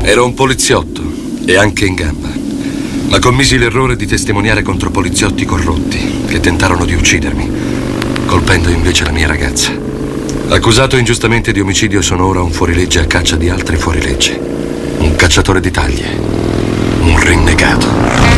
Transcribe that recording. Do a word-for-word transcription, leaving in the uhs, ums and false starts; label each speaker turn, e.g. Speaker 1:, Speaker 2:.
Speaker 1: Ero un poliziotto e anche in gamba, ma commisi l'errore di testimoniare contro poliziotti corrotti che tentarono di uccidermi, colpendo invece la mia ragazza. Accusato ingiustamente di omicidio, sono ora un fuorilegge a caccia di altri fuorilegge. Un cacciatore di taglie, un rinnegato.